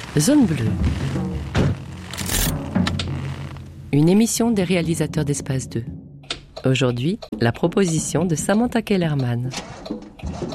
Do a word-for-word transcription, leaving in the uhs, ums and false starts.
Zone bleue. Une émission des réalisateurs d'Espace deux. Aujourd'hui, la proposition de Samantha Kellerman.